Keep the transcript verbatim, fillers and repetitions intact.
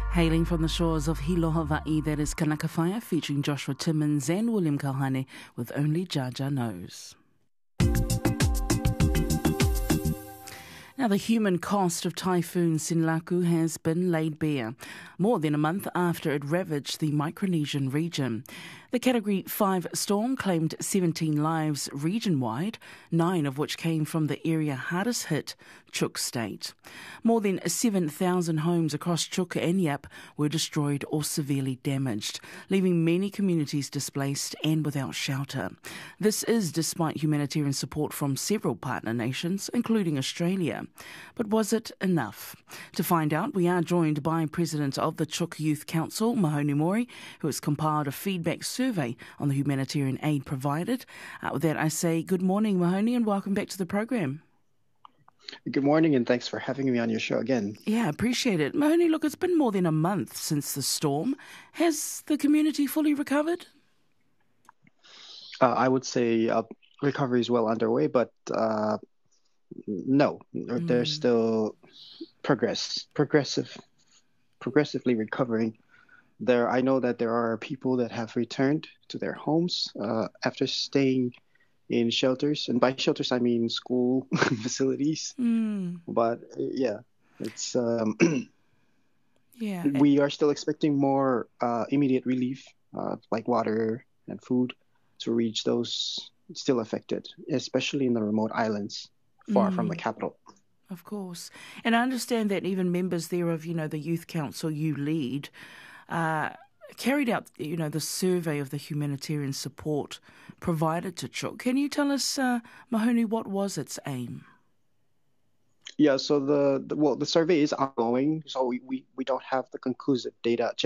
Hailing from the shores of Hilo, Hawaii, that is Kanaka Whaia, featuring Joshua Timmins and William Kauhane with Only Jaja Knows. Now, the human cost of Typhoon Sinlaku has been laid bare, more than a month after it ravaged the Micronesian region. The Category five storm claimed seventeen lives region-wide, nine of which came from the area hardest hit, Chuuk State. More than seven thousand homes across Chuuk and Yap were destroyed or severely damaged, leaving many communities displaced and without shelter. This is despite humanitarian support from several partner nations, including Australia. But was it enough? To find out, we are joined by President of the Chuuk Youth Council, Mahoney Mori, who has compiled a feedback survey on the humanitarian aid provided. Uh, with that, I say good morning, Mahoney, and welcome back to the program. Good morning, and thanks for having me on your show again. Yeah, appreciate it. Mahoney, look, it's been more than a month since the storm. Has the community fully recovered? Uh, I would say uh, recovery is well underway, but uh, no, Mm. there's still progress, progressive, progressively recovering. There, I know that there are people that have returned to their homes uh, after staying in shelters, and by shelters I mean school facilities. Mm. But uh, yeah, it's um, Yeah. we are still expecting more uh, immediate relief, uh, like water and food, to reach those still affected, especially in the remote islands far Mm. from the capital. Of course. And I understand that even members there of, you know, the youth council you lead uh, carried out, you know, the survey of the humanitarian support provided to Chuuk. Can you tell us, uh, Mahoney, what was its aim? Yeah, so the, the well, the survey is ongoing, so we, we, we don't have the conclusive data